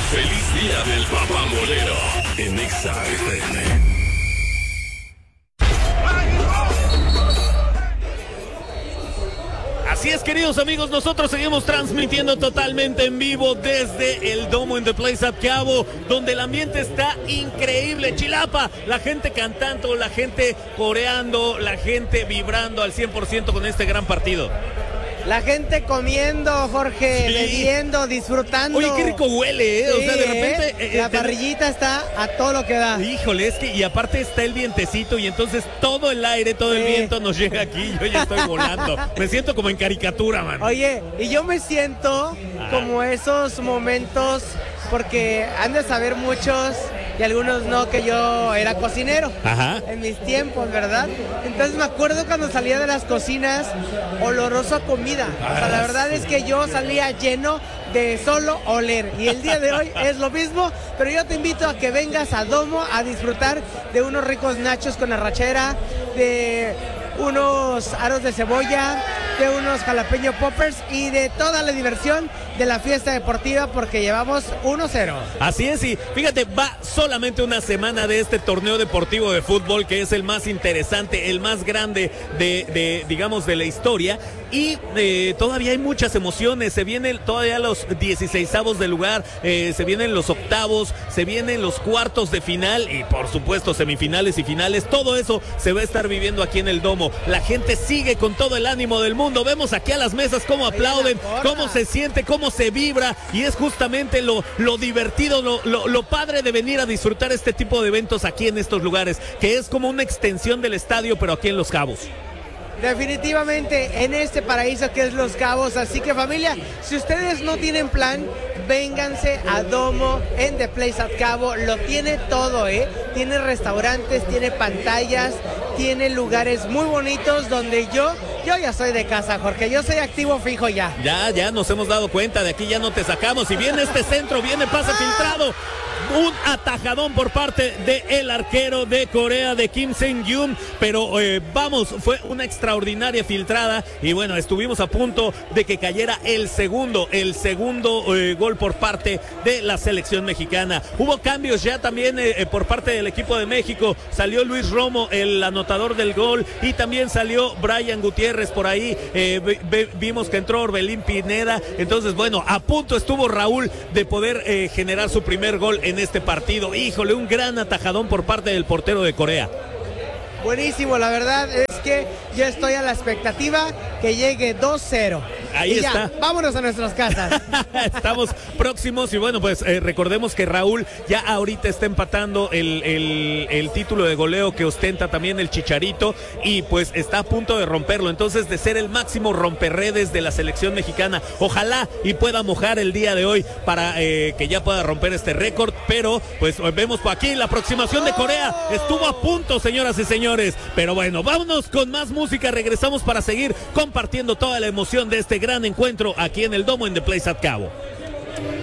Feliz día del Papá Molero en Exa FM. Así es, queridos amigos, nosotros seguimos transmitiendo totalmente en vivo desde el Domo in the Place at Cabo, donde el ambiente está increíble. Chilapa, la gente cantando, la gente coreando, la gente vibrando al 100% con este gran partido. La gente comiendo, Jorge, Sí. bebiendo, disfrutando. Oye, qué rico huele, ¿eh? Sí, O sea, de repente... la parrillita está a todo lo que da. Híjole, es que y aparte está el vientecito y entonces todo el aire, todo el viento nos llega aquí. Yo ya estoy volando. Me siento como en caricatura, man. Oye, y yo me siento como esos momentos, porque han de saber muchos y algunos no, que yo era cocinero. Ajá. En mis tiempos, ¿verdad? Entonces me acuerdo cuando salía de las cocinas, oloroso a comida. O sea, la verdad es que yo salía lleno de solo oler. Y el día de hoy es lo mismo, pero yo te invito a que vengas a Domo a disfrutar de unos ricos nachos con arrachera, de unos aros de cebolla, de unos jalapeño poppers y de toda la diversión de la fiesta deportiva, porque llevamos 1-0. Así es, y fíjate, va solamente una semana de este torneo deportivo de fútbol, que es el más interesante, el más grande digamos, de la historia. Y todavía hay muchas emociones, se vienen todavía los 16avos de lugar, se vienen los octavos, se vienen los cuartos de final y por supuesto semifinales y finales. Todo eso se va a estar viviendo aquí en el Domo. La gente sigue con todo el ánimo del mundo, vemos aquí a las mesas cómo aplauden, cómo se siente, cómo se vibra, y es justamente lo divertido, lo padre de venir a disfrutar este tipo de eventos aquí en estos lugares, que es como una extensión del estadio, pero aquí en Los Cabos. Definitivamente en este paraíso que es Los Cabos. Así que, familia, si ustedes no tienen plan, vénganse a Domo en The Place at Cabo. Lo tiene todo, tiene restaurantes, tiene pantallas, tiene lugares muy bonitos donde yo ya soy de casa, Jorge. Yo soy activo fijo ya. Ya nos hemos dado cuenta, de aquí ya no te sacamos. Y viene este centro, viene pase filtrado. Un atajadón por parte del arquero de Corea, de Kim Seung-yoon, pero fue una extraordinaria filtrada y bueno, estuvimos a punto de que cayera el segundo gol por parte de la selección mexicana. Hubo cambios ya también por parte del equipo de México. Salió Luis Romo, el anotador del gol, y también salió Brian Gutiérrez por ahí. Vimos que entró Orbelín Pineda. Entonces, bueno, a punto estuvo Raúl de poder generar su primer gol en este partido. Híjole, un gran atajadón por parte del portero de Corea. Buenísimo, la verdad es que yo estoy a la expectativa que llegue 2-0. Ahí y ya, está. Vámonos a nuestras casas. Estamos próximos y bueno, pues recordemos que Raúl ya ahorita está empatando el título de goleo que ostenta también el Chicharito, y pues está a punto de romperlo, entonces de ser el máximo romperredes de la selección mexicana. Ojalá y pueda mojar el día de hoy para que ya pueda romper este récord, pero pues vemos por aquí la aproximación de Corea. Estuvo a punto, señoras y señores, pero bueno, vámonos con más música. Regresamos para seguir compartiendo toda la emoción de este gran encuentro aquí en el Domo in the Place at Cabo.